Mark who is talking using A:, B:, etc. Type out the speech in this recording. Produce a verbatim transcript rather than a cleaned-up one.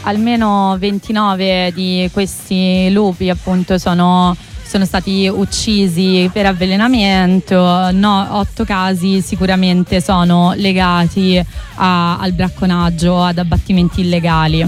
A: almeno ventinove di questi lupi appunto sono, sono stati uccisi per avvelenamento, no, otto casi sicuramente sono legati a, al bracconaggio, ad abbattimenti illegali.